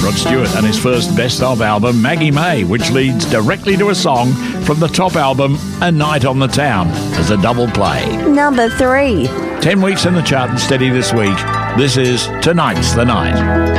Rod Stewart and his first Best Of album, Maggie May, which leads directly to a song from the top album, A Night on the Town, as a double play. Number 3. 10 weeks in the chart and steady this week. This is Tonight's the Night.